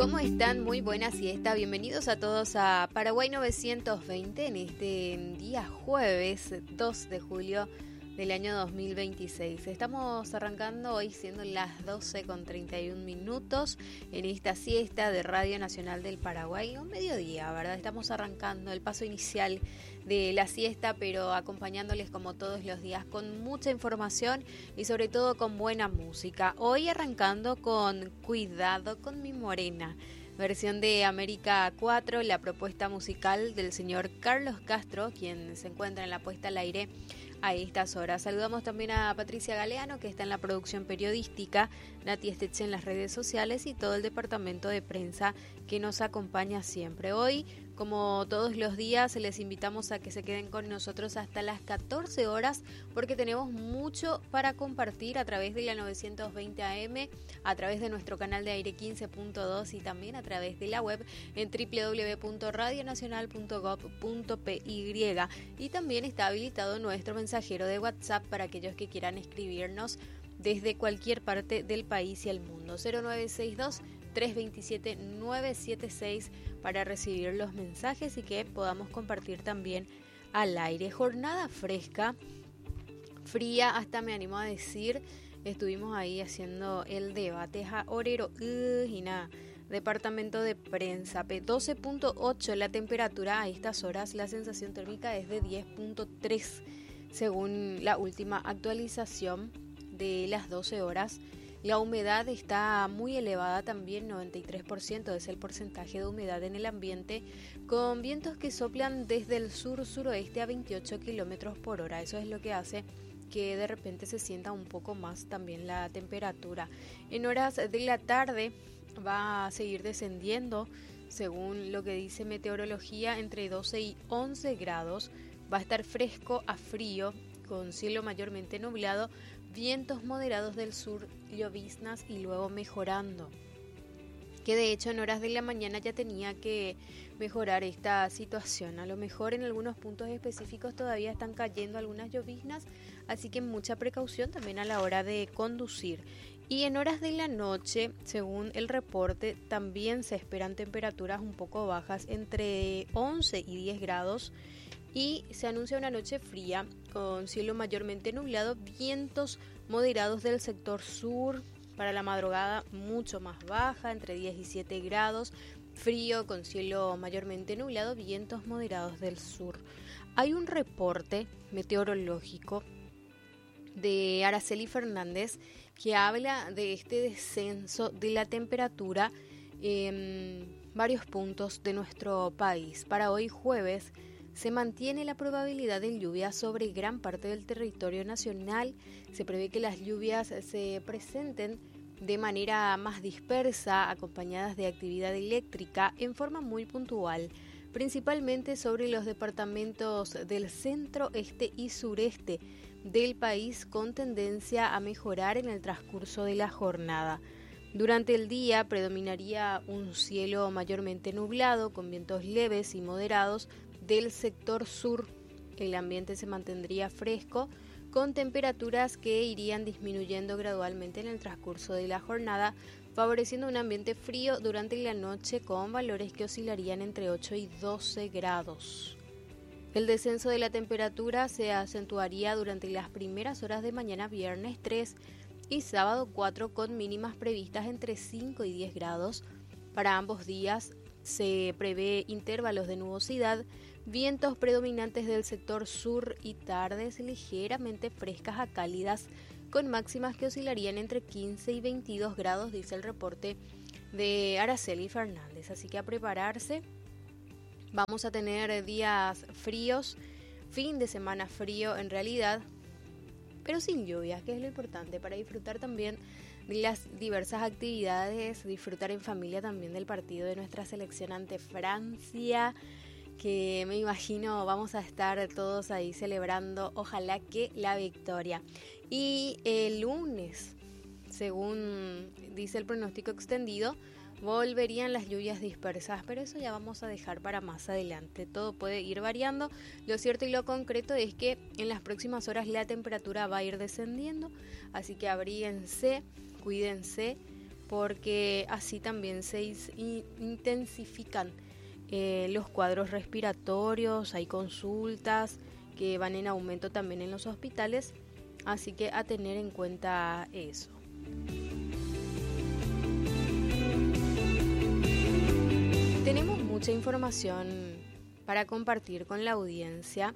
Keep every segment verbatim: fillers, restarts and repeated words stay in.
¿Cómo están? Muy buena siesta. Bienvenidos a todos a Paraguay novecientos veinte en este día jueves dos de julio del año dos mil veintiséis. Estamos arrancando hoy siendo las doce con treinta y un minutos en esta siesta de Radio Nacional del Paraguay. Un mediodía, ¿verdad? Estamos arrancando el paso inicial de la siesta, pero acompañándoles como todos los días con mucha información y sobre todo con buena música. Hoy arrancando con Cuidado con mi morena, versión de América cuatro, la propuesta musical del señor Carlos Castro, quien se encuentra en la puesta al aire a estas horas. Saludamos también a Patricia Galeano, que está en la producción periodística, Nati Esteche en las redes sociales y todo el departamento de prensa que nos acompaña siempre. Hoy, como todos los días, les invitamos a que se queden con nosotros hasta las catorce horas porque tenemos mucho para compartir a través de la novecientos veinte A M, a través de nuestro canal de aire quince punto dos y también a través de la web en doble u doble u doble u punto radio nacional punto gob punto pe y. Y también está habilitado nuestro mensajero de WhatsApp para aquellos que quieran escribirnos desde cualquier parte del país y el mundo. cero nueve seis dos, tres dos siete, nueve siete seis para recibir los mensajes y que podamos compartir también al aire. Jornada fresca, fría, hasta me animo a decir. Estuvimos ahí haciendo el debate a Orero uh, y nada. Departamento de prensa, doce punto ocho la temperatura a estas horas, la sensación térmica es de diez punto tres según la última actualización de las doce horas. La humedad está muy elevada también, noventa y tres por ciento es el porcentaje de humedad en el ambiente, con vientos que soplan desde el sur-suroeste a veintiocho kilómetros por hora. Eso es lo que hace que de repente se sienta un poco más también la temperatura. En horas de la tarde va a seguir descendiendo, según lo que dice meteorología, entre doce y once grados. Va a estar fresco a frío, con cielo mayormente nublado, vientos moderados del sur, lloviznas y luego mejorando. Que de hecho en horas de la mañana ya tenía que mejorar esta situación. A lo mejor en algunos puntos específicos todavía están cayendo algunas lloviznas, así que mucha precaución también a la hora de conducir. Y en horas de la noche, según el reporte, también se esperan temperaturas un poco bajas, entre once y diez grados, y se anuncia una noche fría con cielo mayormente nublado, vientos moderados del sector sur. Para la madrugada mucho más baja, entre diez y siete grados, frío con cielo mayormente nublado, vientos moderados del sur. Hay un reporte meteorológico de Araceli Fernández que habla de este descenso de la temperatura en varios puntos de nuestro país. Para hoy jueves se mantiene la probabilidad de lluvia sobre gran parte del territorio nacional. Se prevé que las lluvias se presenten de manera más dispersa, acompañadas de actividad eléctrica en forma muy puntual, principalmente sobre los departamentos del centro, este y sureste del país, con tendencia a mejorar en el transcurso de la jornada. Durante el día predominaría un cielo mayormente nublado, con vientos leves y moderados del sector sur. El ambiente se mantendría fresco, con temperaturas que irían disminuyendo gradualmente en el transcurso de la jornada, favoreciendo un ambiente frío durante la noche con valores que oscilarían entre ocho y doce grados. El descenso de la temperatura se acentuaría durante las primeras horas de mañana viernes tres y sábado cuatro, con mínimas previstas entre cinco y diez grados. Para ambos días se prevé intervalos de nubosidad, vientos predominantes del sector sur y tardes ligeramente frescas a cálidas, con máximas que oscilarían entre quince y veintidós grados, dice el reporte de Araceli Fernández. Así que a prepararse, vamos a tener días fríos, fin de semana frío en realidad, pero sin lluvias, que es lo importante, para disfrutar también de las diversas actividades, disfrutar en familia también del partido de nuestra selección ante Francia, que me imagino vamos a estar todos ahí celebrando, ojalá que la victoria. Y el lunes, según dice el pronóstico extendido, volverían las lluvias dispersas, pero eso ya vamos a dejar para más adelante. Todo puede ir variando. Lo cierto y lo concreto es que en las próximas horas la temperatura va a ir descendiendo, así que abríguense, cuídense, porque así también se intensifican eh, los cuadros respiratorios, hay consultas que van en aumento también en los hospitales, así que a tener en cuenta eso. Tenemos mucha información para compartir con la audiencia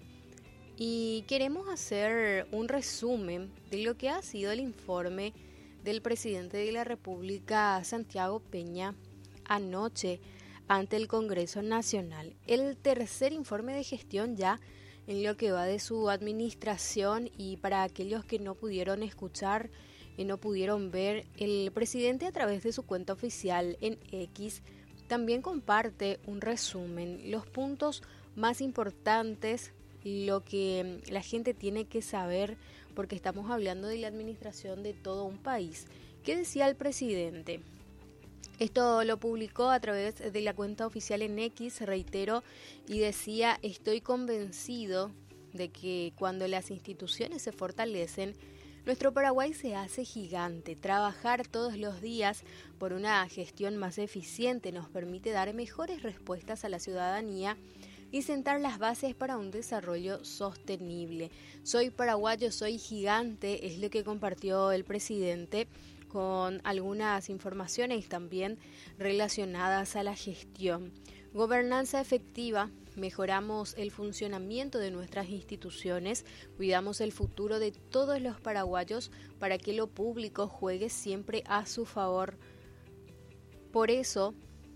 y queremos hacer un resumen de lo que ha sido el informe del presidente de la República, Santiago Peña, anoche ante el Congreso Nacional. El tercer informe de gestión ya en lo que va de su administración, y para aquellos que no pudieron escuchar y no pudieron ver, el presidente a través de su cuenta oficial en X también comparte un resumen, los puntos más importantes, lo que la gente tiene que saber, porque estamos hablando de la administración de todo un país. ¿Qué decía el presidente? Esto lo publicó a través de la cuenta oficial en X, reitero, y decía: estoy convencido de que cuando las instituciones se fortalecen, nuestro Paraguay se hace gigante. Trabajar todos los días por una gestión más eficiente nos permite dar mejores respuestas a la ciudadanía y sentar las bases para un desarrollo sostenible. Soy paraguayo, soy gigante, es lo que compartió el presidente, con algunas informaciones también relacionadas a la gestión. Gobernanza efectiva. Mejoramos el funcionamiento de nuestras instituciones, cuidamos el futuro de todos los paraguayos para que lo público juegue siempre a su favor. Por eso,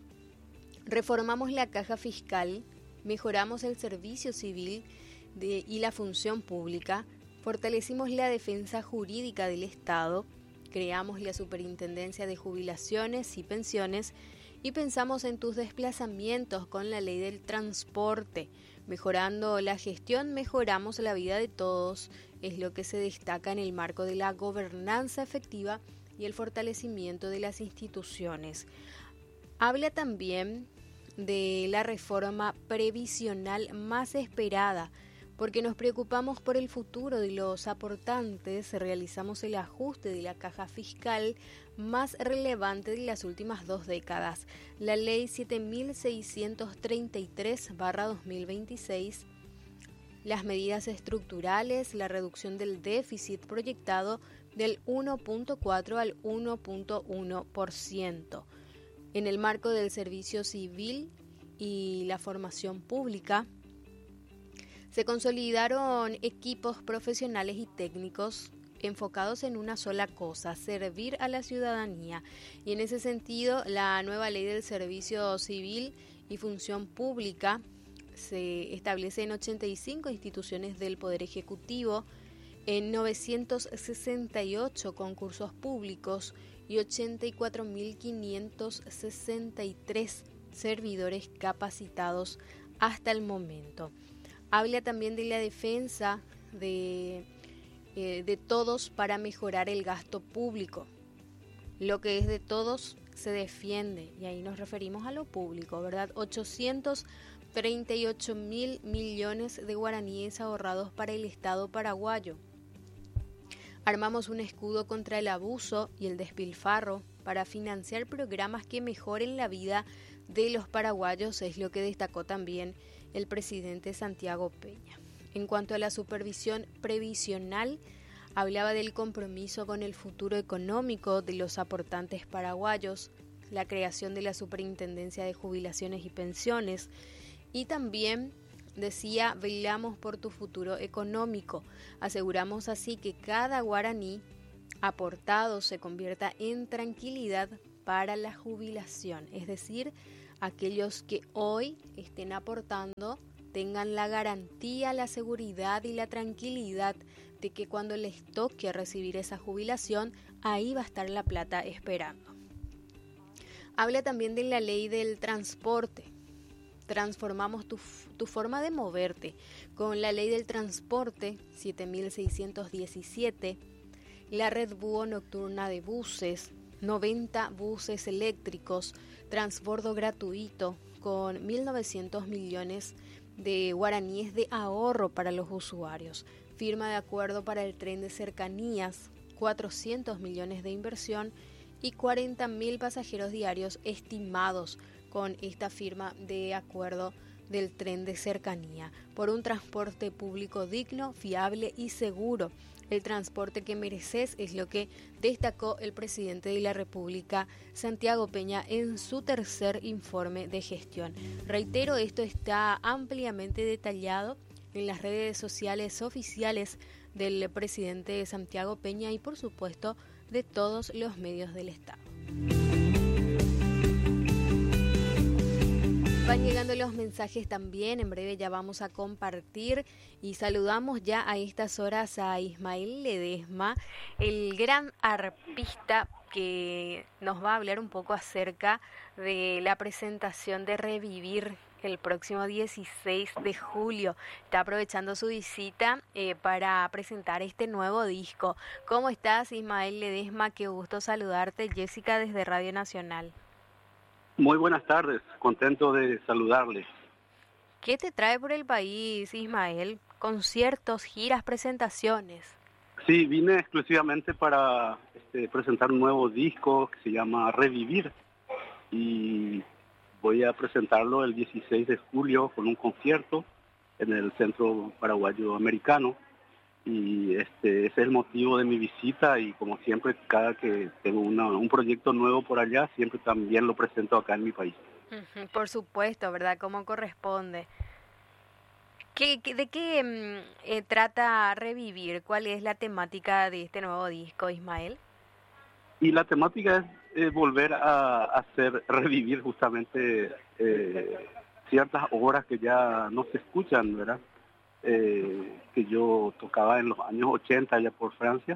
reformamos la caja fiscal, mejoramos el servicio civil de, y la función pública, fortalecimos la defensa jurídica del Estado, creamos la Superintendencia de Jubilaciones y Pensiones y pensamos en tus desplazamientos con la ley del transporte. Mejorando la gestión, mejoramos la vida de todos, es lo que se destaca en el marco de la gobernanza efectiva y el fortalecimiento de las instituciones. Habla también de la reforma previsional más esperada, porque nos preocupamos por el futuro de los aportantes, realizamos el ajuste de la caja fiscal más relevante de las últimas dos décadas, la Ley siete mil seiscientos treinta y tres barra dos mil veintiséis, las medidas estructurales, la reducción del déficit proyectado del uno punto cuatro al uno punto uno por ciento. En el marco del servicio civil y la formación pública, se consolidaron equipos profesionales y técnicos enfocados en una sola cosa, servir a la ciudadanía. Y en ese sentido, la nueva ley del servicio civil y función pública se establece en ochenta y cinco instituciones del Poder Ejecutivo, en novecientos sesenta y ocho concursos públicos y ochenta y cuatro mil quinientos sesenta y tres servidores capacitados hasta el momento. Habla también de la defensa de, eh, de todos para mejorar el gasto público. Lo que es de todos se defiende, y ahí nos referimos a lo público, ¿verdad? ochocientos treinta y ocho mil millones de guaraníes ahorrados para el Estado paraguayo. Armamos un escudo contra el abuso y el despilfarro para financiar programas que mejoren la vida de los paraguayos, es lo que destacó también el presidente Santiago Peña. En cuanto a la supervisión previsional, hablaba del compromiso con el futuro económico de los aportantes paraguayos, la creación de la Superintendencia de Jubilaciones y Pensiones, y también decía: velamos por tu futuro económico. Aseguramos así que cada guaraní aportado se convierta en tranquilidad para la jubilación, es decir, aquellos que hoy estén aportando tengan la garantía, la seguridad y la tranquilidad de que cuando les toque recibir esa jubilación, ahí va a estar la plata esperando. Habla también de la ley del transporte. Transformamos tu, tu forma de moverte con la ley del transporte siete mil seiscientos diecisiete, la red búho nocturna de buses, noventa buses eléctricos, transbordo gratuito con mil novecientos millones de guaraníes de ahorro para los usuarios, firma de acuerdo para el tren de cercanías, cuatrocientos millones de inversión y cuarenta mil pasajeros diarios estimados con esta firma de acuerdo del tren de cercanía por un transporte público digno, fiable y seguro. El transporte que mereces es lo que destacó el presidente de la República, Santiago Peña, en su tercer informe de gestión. Reitero, esto está ampliamente detallado en las redes sociales oficiales del presidente Santiago Peña y, por supuesto, de todos los medios del Estado. Van llegando los mensajes también, en breve ya vamos a compartir y saludamos ya a estas horas a Ismael Ledesma, el gran arpista que nos va a hablar un poco acerca de la presentación de Revivir el próximo dieciséis de julio. Está aprovechando su visita eh, para presentar este nuevo disco. ¿Cómo estás, Ismael Ledesma? Qué gusto saludarte. Jessica desde Radio Nacional. Muy buenas tardes, contento de saludarles. ¿Qué te trae por el país, Ismael? Conciertos, giras, presentaciones. Sí, vine exclusivamente para este, presentar un nuevo disco que se llama Revivir y voy a presentarlo el dieciséis de julio con un concierto en el Centro Paraguayo Americano. Y este, ese es el motivo de mi visita y como siempre, cada que tengo una, un proyecto nuevo por allá, siempre también lo presento acá en mi país. Uh-huh, por supuesto, ¿verdad? Como corresponde. ¿Qué, qué, ¿De qué mm, eh, trata Revivir? ¿Cuál es la temática de este nuevo disco, Ismael? Y la temática es eh, volver a hacer revivir justamente eh, ciertas obras que ya no se escuchan, ¿verdad? Eh, que yo tocaba en los años ochenta allá por Francia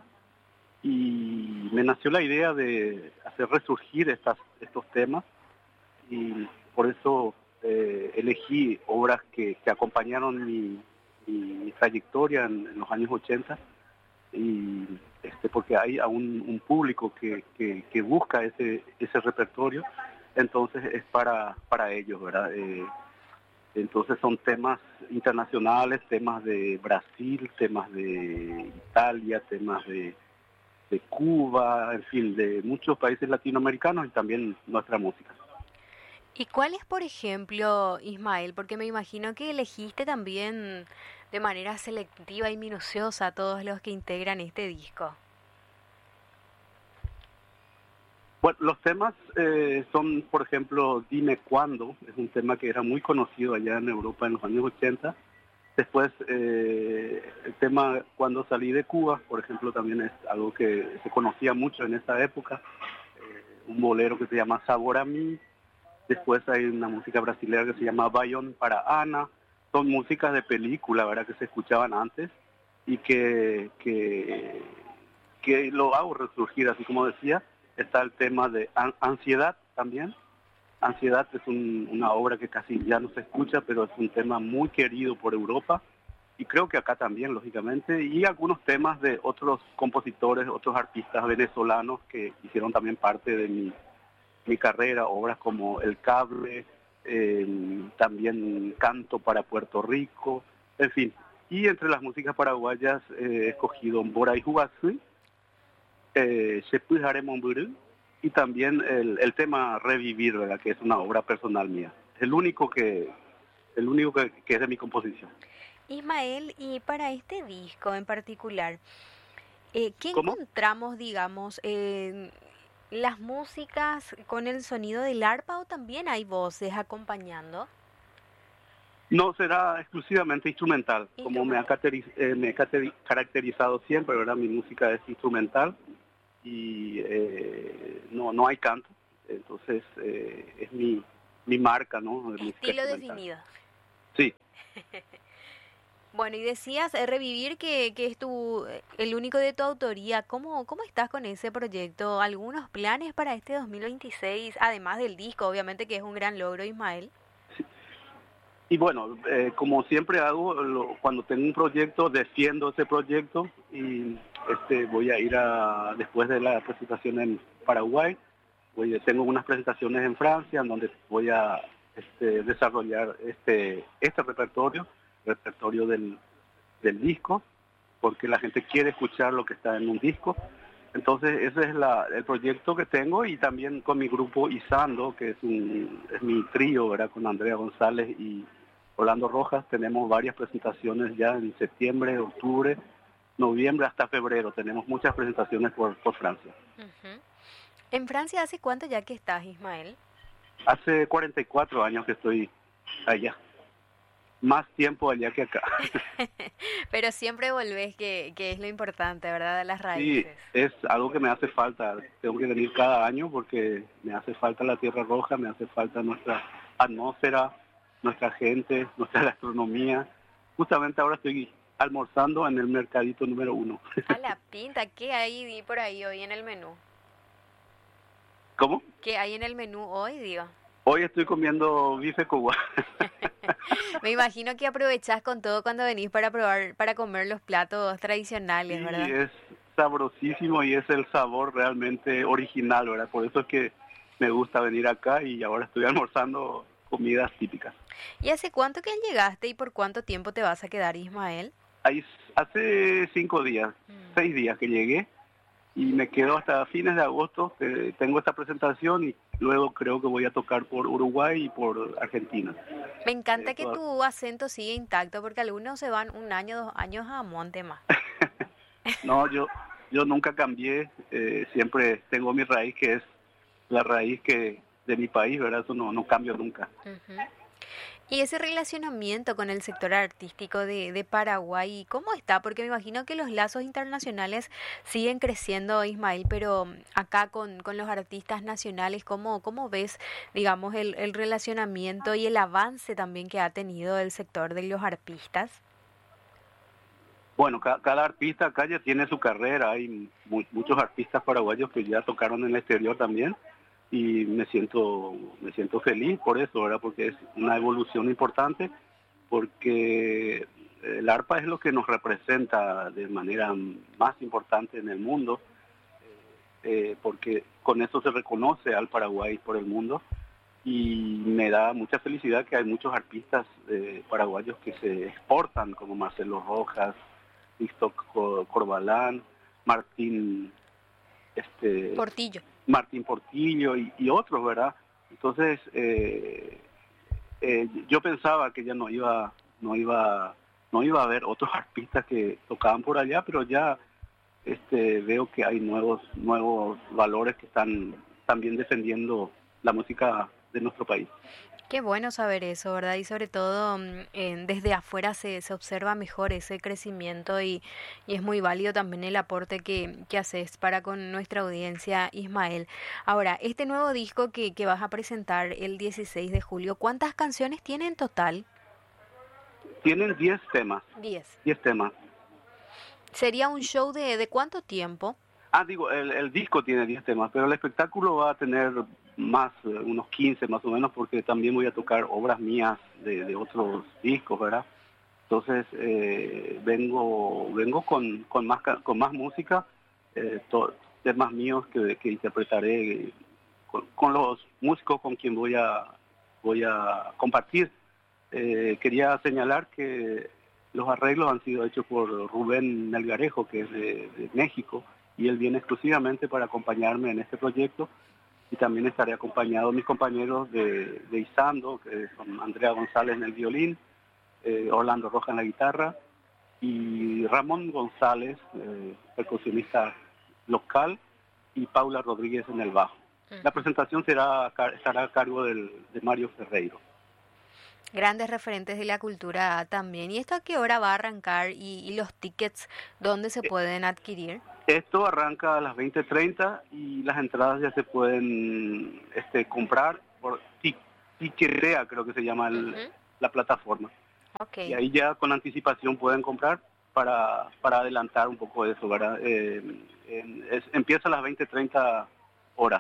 y me nació la idea de hacer resurgir estas, estos temas y por eso eh, elegí obras que, que acompañaron mi, mi, mi trayectoria en, en los años ochenta y este, porque hay aún un público que, que, que busca ese, ese repertorio, entonces es para, para ellos, ¿verdad? Eh, Entonces son temas internacionales, temas de Brasil, temas de Italia, temas de, de Cuba, en fin, de muchos países latinoamericanos y también nuestra música. ¿Y cuál es, por ejemplo, Ismael? Porque me imagino que elegiste también de manera selectiva y minuciosa a todos los que integran este disco. Bueno, los temas eh, son, por ejemplo, Dime Cuándo, es un tema que era muy conocido allá en Europa en los años ochenta. Después, eh, el tema Cuando salí de Cuba, por ejemplo, también es algo que se conocía mucho en esa época. Eh, un bolero que se llama Sabor a mí. Después hay una música brasileña que se llama Bayón para Ana. Son músicas de película, ¿verdad?, que se escuchaban antes y que, que, que lo hago resurgir, así como decía. Está el tema de Ansiedad también. Ansiedad es un, una obra que casi ya no se escucha, pero es un tema muy querido por Europa y creo que acá también, lógicamente, y algunos temas de otros compositores, otros artistas venezolanos que hicieron también parte de mi, mi carrera, obras como El Cable, eh, también Canto para Puerto Rico, en fin. Y entre las músicas paraguayas eh, he escogido Bora y Jugasui, Eh, y también el, el tema Revivir, ¿verdad?, que es una obra personal mía. Es el único que el único que, que es de mi composición. Ismael, y para este disco en particular, eh, ¿qué ¿Cómo? encontramos, digamos, eh, las músicas con el sonido del arpa o también hay voces acompañando? No, será exclusivamente instrumental, instrumental. Como me, ha caracteriz eh, me he caracterizado siempre, ¿verdad? Mi música es instrumental y eh, no no hay canto, entonces eh, es mi mi marca, ¿no? De estilo definido. Sí. Bueno, y decías eh, Revivir que, que es tu el único de tu autoría. ¿Cómo cómo estás con ese proyecto? ¿Algunos planes para este dos mil veintiséis, además del disco, obviamente, que es un gran logro, Ismael? Sí. Y bueno, eh, como siempre hago, lo, cuando tengo un proyecto, defiendo ese proyecto y este voy a ir a, después de la presentación en Paraguay, voy, tengo unas presentaciones en Francia, en donde voy a este, desarrollar este este repertorio, repertorio del, del disco, porque la gente quiere escuchar lo que está en un disco. Entonces ese es la, el proyecto que tengo, y también con mi grupo Izando, que es, un, es mi trío, ¿verdad? Con Andrea González y Orlando Rojas. Tenemos varias presentaciones ya en septiembre, octubre, noviembre hasta febrero. Tenemos muchas presentaciones por, por Francia. Uh-huh. ¿En Francia hace cuánto ya que estás, Ismael? Hace cuarenta y cuatro años que estoy allá. Más tiempo allá que acá. Pero siempre volvés, que, que es lo importante, ¿verdad? De las raíces. Sí, es algo que me hace falta. Tengo que venir cada año porque me hace falta la Tierra Roja, me hace falta nuestra atmósfera, nuestra gente, nuestra gastronomía. Justamente ahora estoy almorzando en el mercadito número uno. A la pinta, ¿qué hay por ahí hoy en el menú? ¿Cómo? ¿Qué hay en el menú hoy, digo? Hoy estoy comiendo bife cubano. Me imagino que aprovechás con todo cuando venís para probar, para comer los platos tradicionales, Sí, ¿verdad? es sabrosísimo y es el sabor realmente original, ¿verdad? Por eso es que me gusta venir acá y ahora estoy almorzando comidas típicas. ¿Y hace cuánto que llegaste y por cuánto tiempo te vas a quedar, Ismael? Ahí, hace cinco días, mm. seis días que llegué y me quedo hasta fines de agosto. Eh, tengo esta presentación y luego creo que voy a tocar por Uruguay y por Argentina. Me encanta eh, que todo... tu acento sigue intacto, porque algunos se van un año, dos años a monte más. No, yo yo nunca cambié, eh, siempre tengo mi raíz, que es la raíz que de mi país, ¿verdad? Eso no, no cambio nunca. Uh-huh. Y ese relacionamiento con el sector artístico de, de Paraguay, ¿cómo está? Porque me imagino que los lazos internacionales siguen creciendo, Ismael, pero acá con, con los artistas nacionales, ¿cómo, cómo ves, digamos, el, el relacionamiento y el avance también que ha tenido el sector de los artistas? Bueno, cada, cada artista acá ya tiene su carrera. Hay muy, muchos artistas paraguayos que ya tocaron en el exterior también. Y me siento me siento feliz por eso, ¿verdad? Porque es una evolución importante, porque el arpa es lo que nos representa de manera más importante en el mundo, eh, porque con eso se reconoce al Paraguay por el mundo, y me da mucha felicidad que hay muchos artistas eh, paraguayos que se exportan, como Marcelo Rojas, Víctor Corbalán, Martín este, Portillo. Martín Portillo y, y otros, ¿verdad? Entonces, eh, eh, yo pensaba que ya no iba, no iba, no iba a haber otros artistas que tocaban por allá, pero ya este, veo que hay nuevos, nuevos valores que están también defendiendo la música de nuestro país. Qué bueno saber eso, ¿verdad? Y sobre todo eh, desde afuera se, se observa mejor ese crecimiento y, y es muy válido también el aporte que, que haces para con nuestra audiencia, Ismael. Ahora, este nuevo disco que, que vas a presentar el dieciséis de julio, ¿cuántas canciones tiene en total? Tienen diez temas. diez. diez temas. ¿Sería un show de, de cuánto tiempo? Ah, digo, el, el disco tiene diez temas, pero el espectáculo va a tener más, unos quince más o menos, porque también voy a tocar obras mías de, de otros discos, ¿verdad? Entonces, eh, vengo vengo con, con, más, con más música, eh, to, temas míos que, que interpretaré con, con los músicos con quien voy a, voy a compartir. Eh, quería señalar que los arreglos han sido hechos por Rubén Melgarejo, que es de, de México, y él viene exclusivamente para acompañarme en este proyecto, y también estaré acompañado de mis compañeros de, de Izando, que son Andrea González en el violín, eh, Orlando Rojas en la guitarra, y Ramón González, eh, percusionista local, y Paula Rodríguez en el bajo. La presentación será estará a cargo del, de Mario Ferreiro. Grandes referentes de la cultura también. ¿Y esto a qué hora va a arrancar? ¿Y, y los tickets dónde se pueden adquirir? Esto arranca a las veinte treinta y las entradas ya se pueden este, comprar por Tiquetea, creo que se llama el, uh-huh. la plataforma. Okay. Y ahí ya con anticipación pueden comprar para, para adelantar un poco eso, ¿verdad? Eh, en, es, empieza a las veinte treinta horas.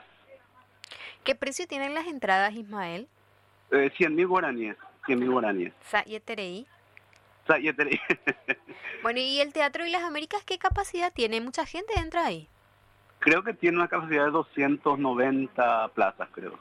¿Qué precio tienen las entradas, Ismael? Eh, cien mil guaraníes. cien mil guaraníes. ¿Sayeterei? Sayeterei. Bueno, ¿y el Teatro y las Américas qué capacidad tiene? ¿Mucha gente entra ahí? Creo que tiene una capacidad de doscientas noventa plazas, creo.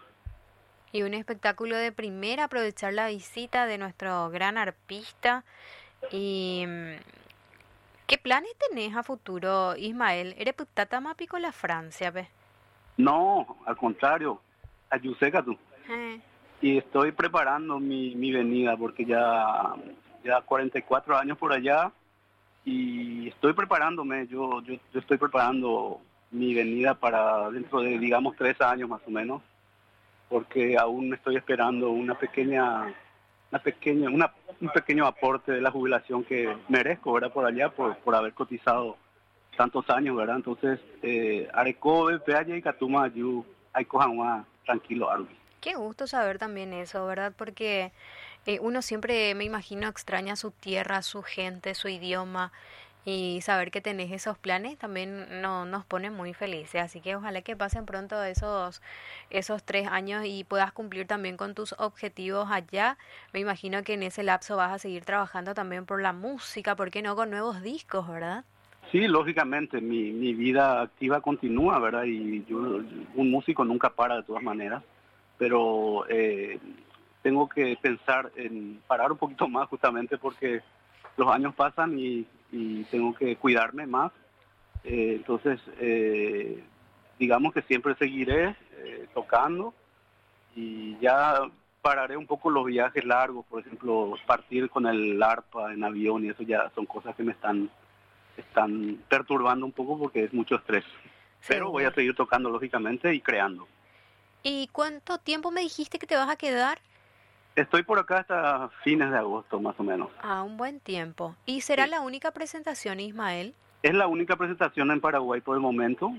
Y un espectáculo de primera, aprovechar la visita de nuestro gran arpista. Y ¿Qué planes tenés a futuro, Ismael? ¿Eres putata mapi con la Francia, ve? No, al contrario, ayuseca tú. Eh, Y estoy preparando mi, mi venida porque ya, ya cuarenta y cuatro años por allá y estoy preparándome, yo, yo, yo estoy preparando mi venida para dentro de, digamos, tres años más o menos, porque aún estoy esperando una pequeña, una pequeña, una, un pequeño aporte de la jubilación que merezco, ¿verdad? Por allá, por, por haber cotizado tantos años, ¿verdad? Entonces, eh, Arecobe, Peaya y Catuma, Yu, Aikohanwa, tranquilo, Arby. Qué gusto saber también eso, ¿verdad? Porque eh, uno siempre, me imagino, extraña su tierra, su gente, su idioma y saber que tenés esos planes también no, nos pone muy felices. Así que ojalá que pasen pronto esos, esos tres años y puedas cumplir también con tus objetivos allá. Me imagino que en ese lapso vas a seguir trabajando también por la música, ¿por qué no con nuevos discos, verdad? Sí, lógicamente, mi, mi vida activa continúa, ¿verdad? Y yo, un músico nunca para de todas maneras, pero eh, tengo que pensar en parar un poquito más justamente porque los años pasan y, y tengo que cuidarme más. Eh, entonces, eh, digamos que siempre seguiré eh, tocando y ya pararé un poco los viajes largos, por ejemplo, partir con el arpa en avión y eso ya son cosas que me están están perturbando un poco porque es mucho estrés. Pero voy a Seguro. seguir tocando lógicamente y creando. ¿Y cuánto tiempo me dijiste que te vas a quedar? Estoy por acá hasta fines de agosto más o menos. Ah, un buen tiempo. ¿Y será Sí. la única presentación, Ismael? Es la única presentación en Paraguay por el momento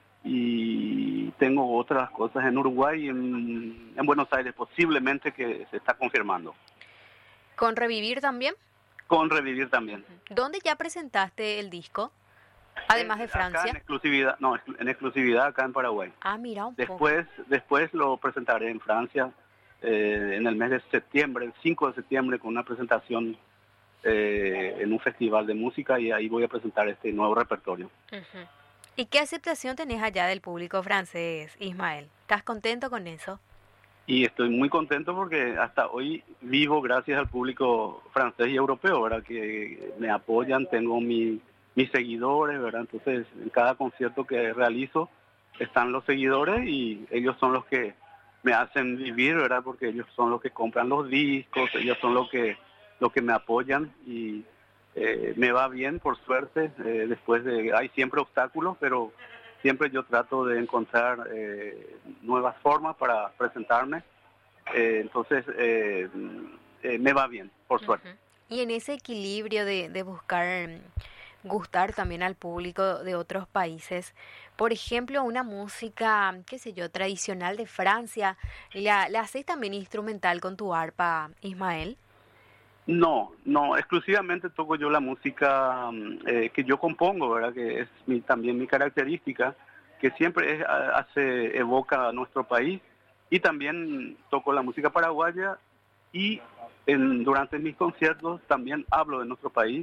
y tengo otras cosas en Uruguay y en, en Buenos Aires posiblemente que se está confirmando. ¿Con Revivir también? Con Revivir también. ¿Dónde ya presentaste el disco? Además de Eh, Acá en Francia. exclusividad, no, en exclusividad acá en Paraguay. Ah, mira un poco. Después, después lo presentaré en Francia eh, en el mes de septiembre, el cinco de septiembre, con una presentación eh, en un festival de música y ahí voy a presentar este nuevo repertorio. Ujú. ¿Y qué aceptación tenés allá del público francés, Ismael? ¿Estás contento con eso? Y estoy muy contento porque hasta hoy vivo gracias al público francés y europeo, ¿verdad? Que me apoyan, tengo mi, mis seguidores, ¿verdad? Entonces, en cada concierto que realizo están los seguidores y ellos son los que me hacen vivir, ¿verdad? Porque ellos son los que compran los discos, ellos son los que, los que me apoyan y eh, me va bien, por suerte. Eh, después de, hay siempre obstáculos, pero siempre yo trato de encontrar eh, nuevas formas para presentarme. Eh, entonces, eh, eh, me va bien, por suerte. Ujú. Y en ese equilibrio de, de buscar mm, gustar también al público de otros países, por ejemplo, una música, qué sé yo, tradicional de Francia, ¿la, la haces también instrumental con tu arpa, Ismael? No, no, exclusivamente toco yo la música mm, eh, que yo compongo, ¿verdad? Que es mi, también mi característica, que siempre es, a- hace, evoca a nuestro país. Y también toco la música paraguaya y en, durante mis conciertos también hablo de nuestro país,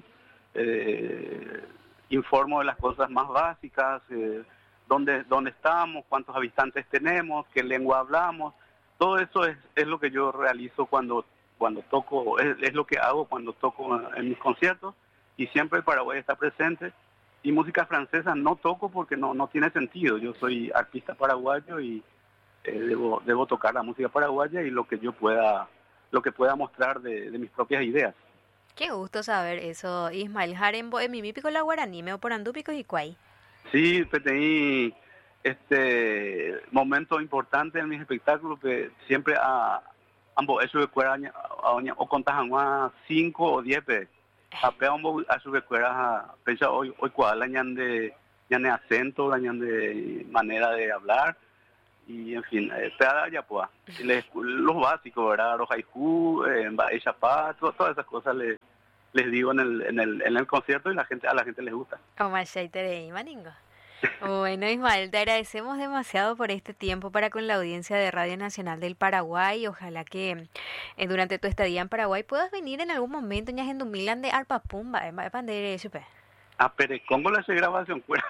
eh, informo de las cosas más básicas, eh, dónde, dónde estamos, cuántos habitantes tenemos, qué lengua hablamos. Todo eso es, es lo que yo realizo cuando cuando toco, es, es lo que hago cuando toco en mis conciertos y siempre el Paraguay está presente. Y música francesa no toco porque no, no tiene sentido. Yo soy artista paraguayo y eh, debo, debo tocar la música paraguaya y lo que yo pueda, lo que pueda mostrar de, de mis propias ideas. Qué gusto saber eso, Ismael. Jarembo, en mi pico la guaraní, me por andúpico y cuay. Sí, P T I, este momento importante en mis espectáculos que siempre a ambos eso de cuera o contas a cinco o diez pe a ambos a su recuerda a pensa hoy hoy cuál la ñan de ñan de acento la ñan de manera de hablar y en fin eh, pegada ya pues les, los básicos, verdad, los haiku, eh, chapá, todas esas cosas les les digo en el en el en el concierto y la gente a la gente les gusta. Como de maningo. Bueno, Ismael, te agradecemos demasiado por este tiempo para con la audiencia de Radio Nacional del Paraguay. Ojalá que eh, durante tu estadía en Paraguay puedas venir en algún momento ñas en Dumilan de Arpapumba, en Pandere Chupe. A Perecongo le hace grabación fuera.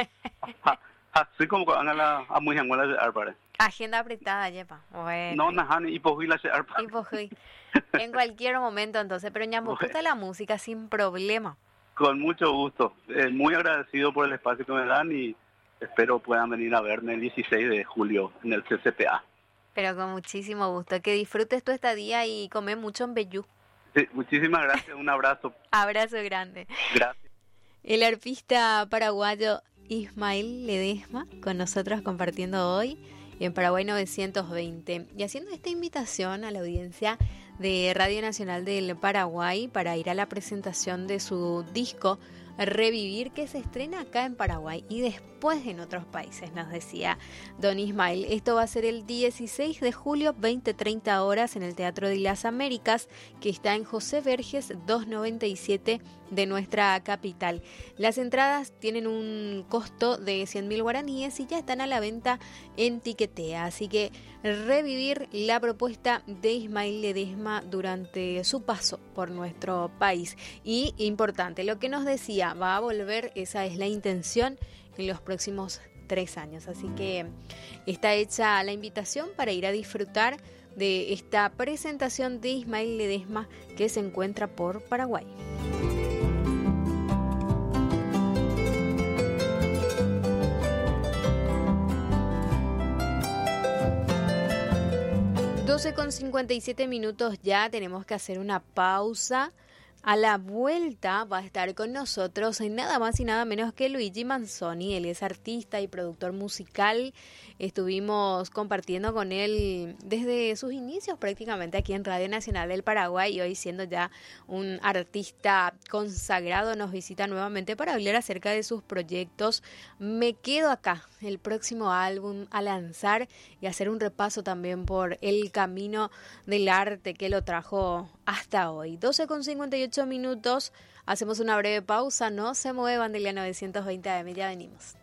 Así como que hagan la a muy anguila de Arpare. Agenda apretada, yepa. Bueno. No, najani y pojí la se Arpare. Y pues, en cualquier momento entonces, pero ñambo puta la música sin problema. Con mucho gusto. Eh, muy agradecido por el espacio que me dan y espero puedan venir a verme el dieciséis de julio en el C C P A. Pero con muchísimo gusto. Que disfrutes tu estadía y come mucho en Bellú. Sí, muchísimas gracias. Un abrazo. Abrazo grande. Gracias. El arpista paraguayo Ismael Ledesma con nosotros compartiendo hoy en Paraguay novecientos veinte y haciendo esta invitación a la audiencia de Radio Nacional del Paraguay para ir a la presentación de su disco Revivir, que se estrena acá en Paraguay y después en otros países, nos decía don Ismael. Esto va a ser el dieciséis de julio, veinte treinta horas, en el Teatro de las Américas, que está en José Verges doscientos noventa y siete de nuestra capital. Las entradas tienen un costo de cien mil guaraníes y ya están a la venta en Tiquetea, así que revivir la propuesta de Ismael Ledesma durante su paso por nuestro país. Y importante, lo que nos decía, va a volver, esa es la intención, en los próximos tres años. Así que está hecha la invitación para ir a disfrutar de esta presentación de Ismael Ledesma, que se encuentra por Paraguay. doce con cincuenta y siete minutos ya, tenemos que hacer una pausa. A la vuelta va a estar con nosotros nada más y nada menos que Luigi Manzoni. Él es artista y productor musical. Estuvimos compartiendo con él desde sus inicios prácticamente aquí en Radio Nacional del Paraguay, y hoy, siendo ya un artista consagrado, nos visita nuevamente para hablar acerca de sus proyectos. Me quedo acá, el próximo álbum a lanzar, y hacer un repaso también por el camino del arte que lo trajo hasta hoy. doce con cincuenta y ocho minutos, hacemos una breve pausa, no se muevan de la novecientos veinte A M, ya venimos.